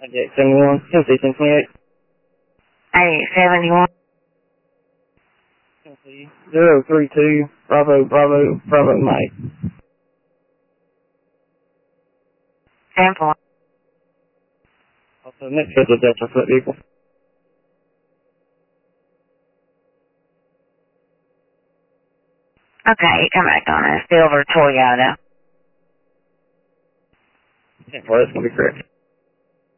Okay, 71, Tennessee 1028. 871. Tennessee 032, Bravo, Bravo, Bravo, Mike. 10-4. Also, next scheduled Delta for that vehicle. Okay, come back on a silver Toyota. 10-4, that's going to be correct.